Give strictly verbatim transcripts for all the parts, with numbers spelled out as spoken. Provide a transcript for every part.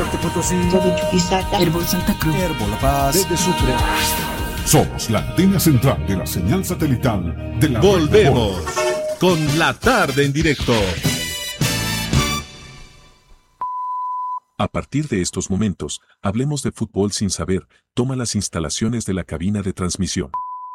Norte Potosí, Chuquisaca, Herbol Santa Cruz, Herbol La Paz, desde Sucre. Somos la antena central de la señal satelital de la Volvemos con La Tarde en Directo. A partir de estos momentos, hablemos de fútbol sin saber. Toma las instalaciones de la cabina de transmisión.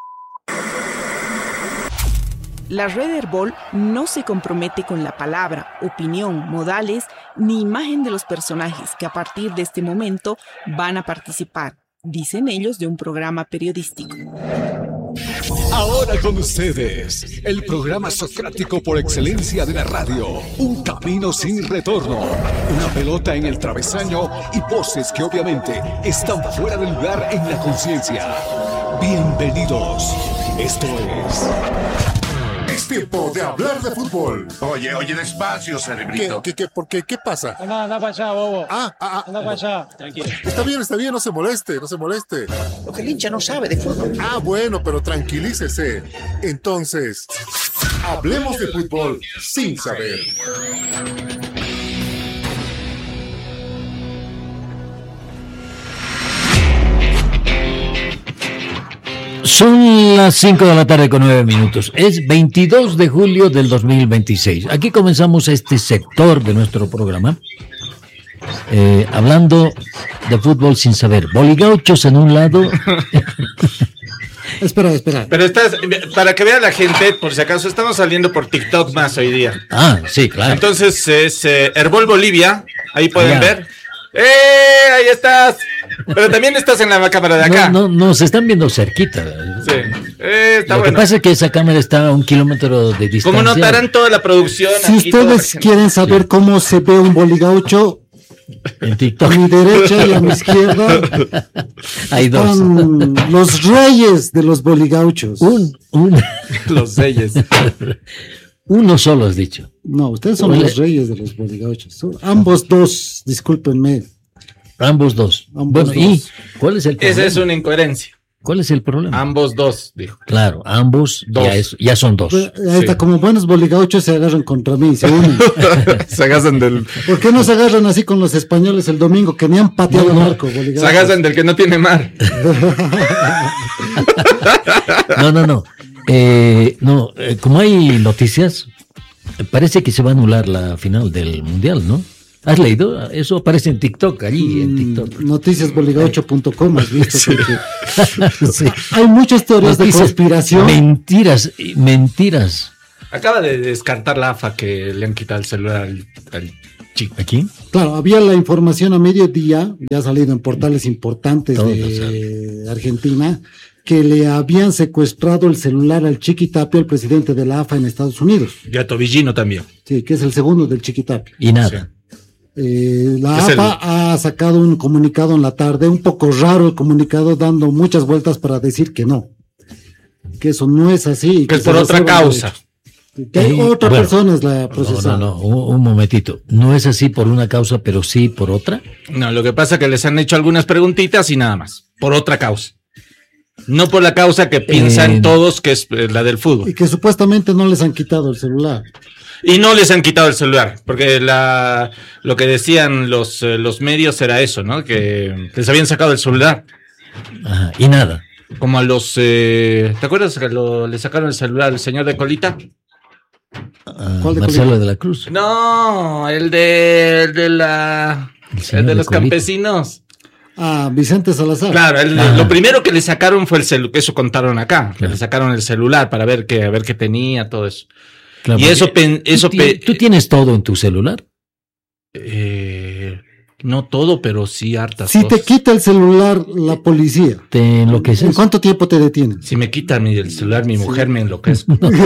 La red Herbol no se compromete con la palabra, opinión, modales ni imagen de los personajes que a partir de este momento van a participar, dicen ellos, de un programa periodístico. Ahora con ustedes, el programa socrático por excelencia de la radio. Un camino sin retorno, una pelota en el travesaño y voces que obviamente están fuera del lugar en la conciencia. Bienvenidos. Esto es... Es tiempo de hablar de fútbol. Oye, oye, despacio, cerebrito. ¿Qué, qué, qué, por qué? ¿Qué pasa? Anda, anda para allá, bobo. Ah, ah, ah. Anda para allá. Tranquilo. Está bien, está bien, no se moleste, no se moleste. Lo que el hincha no sabe de fútbol. Ah, bueno, pero tranquilícese. Entonces, hablemos de fútbol sin saber. Son las cinco de la tarde con nueve minutos. Es veintidós de julio del dos mil veintiséis. Aquí comenzamos este sector de nuestro programa, eh, hablando de fútbol sin saber. Boligauchos en un lado. Espera, espera. Pero estás, para que vea la gente, por si acaso, estamos saliendo por TikTok más hoy día. Ah, sí, claro. Entonces es eh, Herbol Bolivia, ahí pueden Allá. ver. ¡Eh! Ahí estás. Pero también estás en la cámara de acá. No, no, nos están viendo cerquita. Sí. Eh, está Lo bueno. que pasa es que esa cámara está a un kilómetro de distancia. Como notarán toda la producción. Si aquí, ustedes toda quieren saber Sí. cómo se ve un boligaucho, en a TikTok mi derecha y a mi izquierda hay dos. están los reyes de los boligauchos. Un, un, los reyes. Uno solo has dicho. No, ustedes son Ole. los reyes de los boligauchos. Son ambos dos, discúlpenme. Ambos dos. Ambos bueno, ¿y dos. cuál es el problema? Esa es una incoherencia. ¿Cuál es el problema? Ambos dos, dijo. Claro, ambos Dos. Ya, es- ya son dos. Pues, ahí está, Sí. como buenos boligauchos se agarran contra mí, se unen. Se agarran del, ¿Por qué no se agarran así con los españoles el domingo que ni han pateado No, el no. arco, boligauchos? se agarran del que no tiene mar. No, no, no. Eh, no, eh, como hay noticias, eh, parece que se va a anular la final del Mundial, ¿no? ¿Has leído? Eso aparece en TikTok, allí en TikTok. Noticias boligaucho punto com, has visto. Porque Sí. hay muchas teorías de Noticias- conspiración. Mentiras, mentiras. Acaba de descartar la A F A que le han quitado el celular al, al chico. ¿Aquí? Claro, había la información a mediodía, ya ha salido en portales importantes Todo de Argentina, que le habían secuestrado el celular al Chiquitapio, el presidente de la A F A en Estados Unidos. Y a Tobillino también. Sí, que es el segundo del Chiquitapio. Y nada. Eh, la Es A F A ha sacado un comunicado en la tarde, un poco raro el comunicado, dando muchas vueltas para decir que no, que eso no es así. y Que es se por otra reserva el causa. derecho. Que hay Eh, otra bueno, persona es la No, procesada. no, no, un, un momentito. No es así por una causa, pero sí por otra. No, lo que pasa es que les han hecho algunas preguntitas y nada más. Por otra causa. No por la causa que piensan Eh, todos que es eh, la del fútbol. Y que supuestamente no les han quitado el celular. Y no les han quitado el celular, porque la, lo que decían los, eh, los medios era eso, ¿no? Que les habían sacado el celular. Ajá, y nada. Como a los... eh, ¿te acuerdas que lo- le sacaron el celular al señor de Colita? Ah, ¿Cuál de Marcelo Colima? de la Cruz. No, el de, el de la... El señor El de de los Colita. campesinos. Ah, Vicente Salazar. Claro, el- Ah. lo primero que le sacaron fue el celular, eso contaron acá, que Claro. le sacaron el celular para ver qué, a ver qué tenía, todo eso. Claro, Y porque eso, pen- eso ¿tú, pe- ti- ¿Tú tienes todo en tu celular? eh, no todo, pero sí hartas Si te cosas. quita el celular la policía, ¿Te enloqueces? ¿en cuánto tiempo te detienen? Si me quitan mi- el celular, mi mujer me enloquece.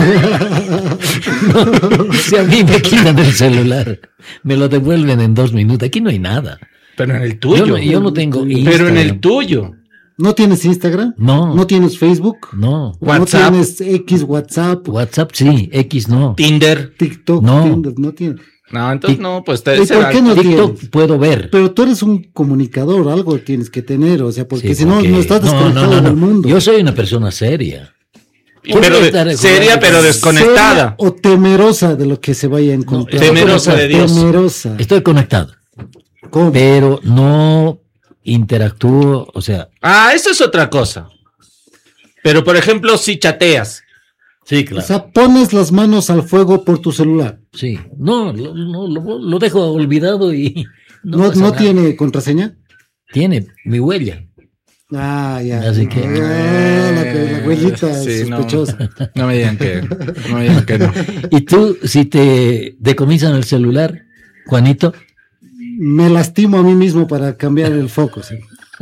Si a mí me quitan el celular, me lo devuelven en dos minutos. Aquí no hay nada. Pero en el Yo tuyo. no, yo no tengo pero en Instagram. el tuyo. ¿No tienes Instagram? No. ¿No tienes Facebook? No. WhatsApp. ¿No tienes X, WhatsApp, WhatsApp sí, X no. Tinder. TikTok? No. Tinder? No tienes. No, entonces Tic- no, pues te, ¿Y ese por era- qué no TikTok tienes? puedo ver. Pero tú eres un comunicador, algo tienes que tener, o sea, porque Sí, si no, porque- no estás desconectado no, no, no. del mundo. Yo soy una persona seria. pero ¿Cómo de- estar seria, jugando pero con- desconectada. ¿Seria o temerosa de lo que se vaya a encontrar? temerosa de Dios. Temerosa. Estoy conectado. ¿Cómo? pero no interactúo, o sea, Ah, eso es otra cosa. Pero, por ejemplo, si chateas. sí, O claro. sea, pones las manos al fuego por tu celular. Sí, no, lo, no, lo, lo dejo olvidado y no, ¿No, pasa no nada. tiene contraseña? Tiene mi huella. Ah, ya. Así que- Ah, la, la huellita Sí, no. sospechosa. No me digan que no. Me digan que no. Y tú, si te decomisan el celular, Juanito, Me lastimo a mí mismo para cambiar el foco. Sí.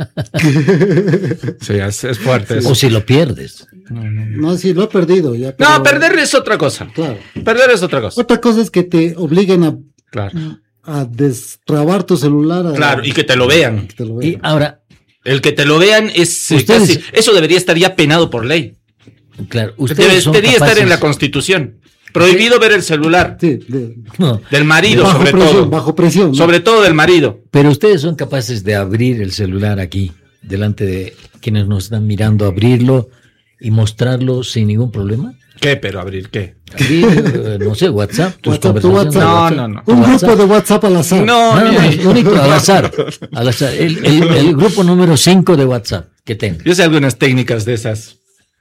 Sí, es, es fuerte eso. o si lo pierdes. No, sí, lo he perdido ya. pero- No, perder es otra cosa. Claro. Perder es otra cosa. Otra cosa es que te obliguen a, Claro. a destrabar tu celular. a- Claro, y que te lo vean. que te lo Y vean. ahora, El que te lo vean es eh, Ustedes- casi. Eso debería estar ya penado por ley. claro, Debe- ustedes son debería estar en la capaces- Constitución. Prohibido ver el celular. Sí, de- No, Del marido, bajo sobre presión, todo. bajo presión. ¿no? Sobre todo del marido. pero ustedes son capaces de abrir el celular aquí, delante de quienes nos están mirando, abrirlo y mostrarlo sin ningún problema. ¿Qué? Pero abrir qué. Abrir, eh, no sé, WhatsApp, tus WhatsApp, tu conversaciones. WhatsApp. No, WhatsApp. no, no. Un WhatsApp. grupo de WhatsApp al azar. No, Nada ni más, ahí. único, al azar. Al azar. El, el- el grupo número cinco de WhatsApp que tengo. Yo sé algunas técnicas de esas.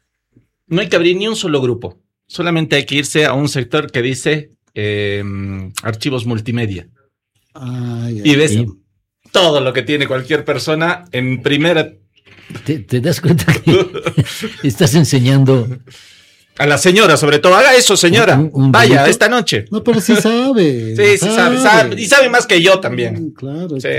No hay que abrir ni un solo grupo. Solamente hay que irse a un sector que dice eh, archivos multimedia. Ah, ya. Y ves Sí. todo lo que tiene cualquier persona en primera. ¿Te, te das cuenta que estás enseñando? A la señora, sobre todo. Haga eso, señora. Un- un Vaya, delito. esta noche. No, pero sí sabe. Sí, sí sabe, sabe. Y sabe más que yo también. Claro. Sí.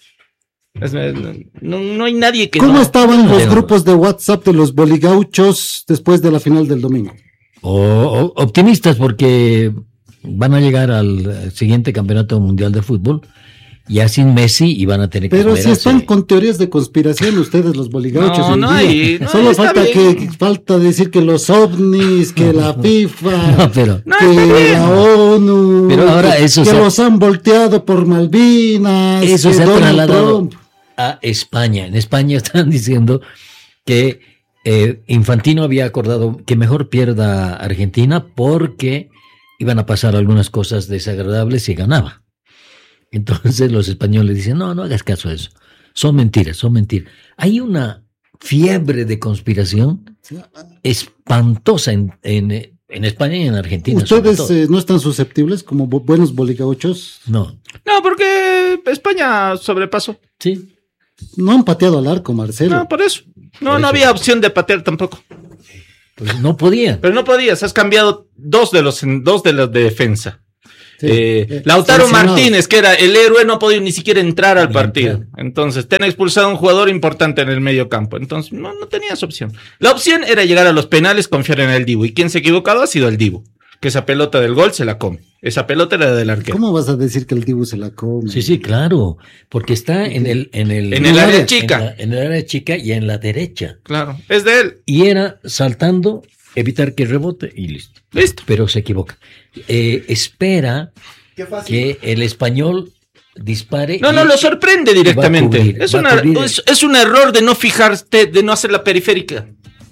Es- no, no hay nadie que ¿Cómo no. estaban los Pero- grupos de WhatsApp de los boligauchos después de la final del domingo? O, o- optimistas porque van a llegar al siguiente campeonato mundial de fútbol ya sin Messi y van a tener que Pero si esmerarse. están con teorías de conspiración ustedes los boligauchos. No, hoy no día. hay, no, Solo está falta bien. que falta decir que los ovnis, que la FIFA, No, pero No, que está bien. la ONU, Pero ahora que, eso que se ha- los han volteado por Malvinas, eso que se ha Donald trasladado Trump. a España. En España están diciendo que eh, Infantino había acordado que mejor pierda Argentina porque iban a pasar algunas cosas desagradables si ganaba. Entonces los españoles dicen, no, no hagas caso a eso. Son mentiras, son mentiras. Hay una fiebre de conspiración espantosa en, en, en España y en Argentina. sobre ¿Ustedes todo. eh, no están susceptibles como bu- buenos boligauchos? No, No, porque España sobrepasó. sí. No han pateado al arco, Marcelo. No, por eso. No, Por no eso. había opción de patear tampoco. Pues no podían. Pero no podías, has cambiado dos de los dos de los de defensa. Sí. Eh, Eh, Lautaro sancionado. Martínez, que era el héroe, no ha podido ni siquiera entrar al Ni partido. entrar. Entonces, te han expulsado a un jugador importante en el medio campo. Entonces, no, no tenías opción. La opción era llegar a los penales, confiar en el Dibu. Y quien se ha equivocado ha sido el Dibu. Que esa pelota del gol se la come. Esa pelota era del arquero. ¿Cómo vas a decir que el Dibu se la come? Sí, sí, claro, porque está en el en el, En el área en chica. la- En, el área chica y en la derecha. Claro, es de él. Y era saltando, evitar que rebote y listo. Listo. Pero se equivoca. Eh, espera que el español dispare. No, y- no, lo sorprende directamente. cubrir, es, va a una- cubrir. es, es un error de no fijarte, de no hacer la periférica.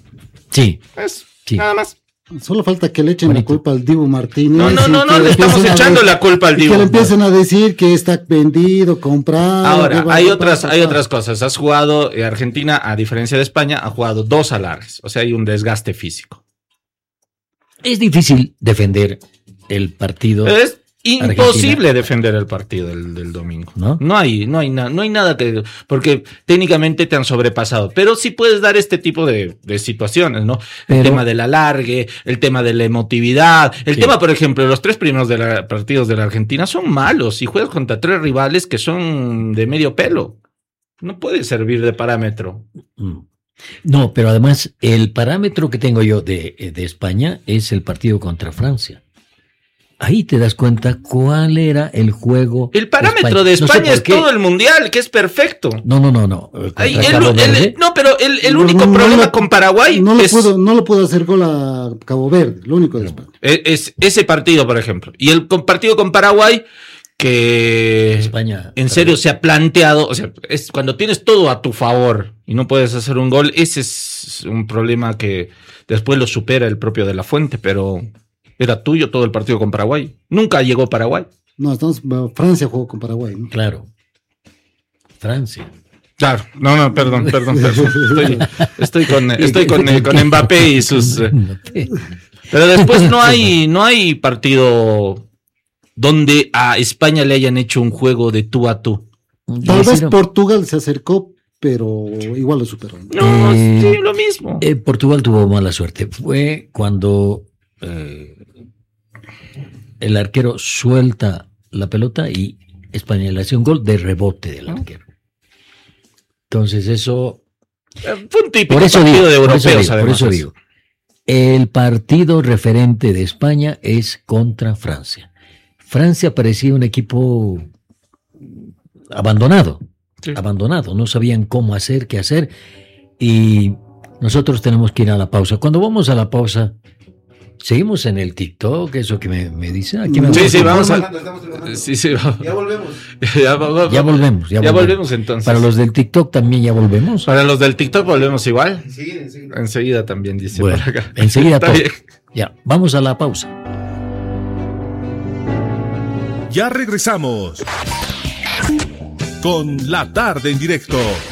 Sí, Es Sí. nada más. Solo falta que le echen Bonito. la culpa al Dibu Martínez. No, no, y no, no, que le estamos empiecen a echando de- la culpa al y Dibu. que le empiecen a decir que está vendido, comprado. Ahora, que va- hay va- otras, va- hay va- otras cosas. Has jugado, eh, Argentina, a diferencia de España, ha jugado dos alargues. O sea, hay un desgaste físico. es difícil defender el partido. Es imposible Argentina. defender el partido del, del domingo. ¿No? No hay, no hay nada, no hay nada que, porque técnicamente te han sobrepasado. Pero sí puedes dar este tipo de, de situaciones, ¿no? El Pero- tema del alargue, el tema de la emotividad, el Sí. tema, por ejemplo, los tres primeros de la- partidos de la Argentina son malos y juegas contra tres rivales que son de medio pelo. No puede servir de parámetro. Mm. No, pero además el parámetro que tengo yo de, de España es el partido contra Francia. Ahí te das cuenta cuál era el juego. El parámetro de No sé España por es qué. todo el mundial, que es perfecto. No, no, no, no. Contra Ay, el- Cabo el- Verde. no, pero el, el No, único no problema lo- con Paraguay No lo, es, pudo, no lo pudo hacer gol a Cabo Verde, lo único de España. es- es ese partido, por ejemplo. Y el con- partido con Paraguay, que España. en serio se ha planteado, o sea, es cuando tienes todo a tu favor y no puedes hacer un gol, ese es un problema que después lo supera el propio de la Fuente, pero era tuyo todo el partido con Paraguay. Nunca llegó Paraguay. No, estamos, Francia jugó con Paraguay. ¿no? Claro. Francia. Claro, no, no, perdón, perdón, perdón. Estoy, estoy con, estoy con, eh, con Mbappé y sus. Eh. Pero después no hay, no hay partido donde a España le hayan hecho un juego de tú a tú. Tal vez Portugal se acercó, pero igual lo superó. No, Eh, sí, lo mismo. Eh, Portugal tuvo mala suerte. Fue cuando eh, el arquero suelta la pelota y España le hace un gol de rebote del arquero. Entonces eso... Eh, Fue un típico Por eso partido digo, de por eso europeos, digo, por además. eso digo. El partido referente de España es contra Francia. Francia parecía un equipo abandonado, Sí. abandonado. No sabían cómo hacer, qué hacer. Y nosotros tenemos que ir a la pausa. Cuando vamos a la pausa, seguimos en el TikTok, eso que me, me dicen. Aquí me Sí, sí, vamos. vamos a... Sí, sí, vamos. Ya volvemos. Ya, va- va- Ya volvemos, ya, Ya volvemos. volvemos entonces. Para los del TikTok también ya volvemos. Para los del TikTok volvemos igual. Enseguida, enseguida. Enseguida también dice Bueno, por acá. enseguida Está pausa. bien. Ya, vamos a la pausa. Ya regresamos con La Tarde en Directo